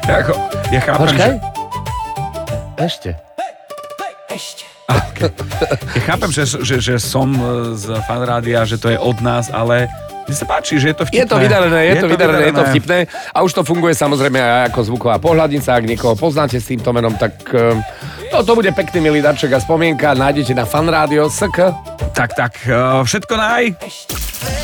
Ja chápem, Počkaj. že... Ešte. Okay. Ja chápem, že som z fanrádia, že to je od nás, ale mne sa páči, že je to vtipné. Je to vydarené, je to vtipné. A už to funguje samozrejme aj ako zvuková pohľadnica. Ak niekoho poznáte s týmto menom, tak to bude pekný milý darček a spomienka. Nájdete na fanrádio.sk. Tak, všetko naj.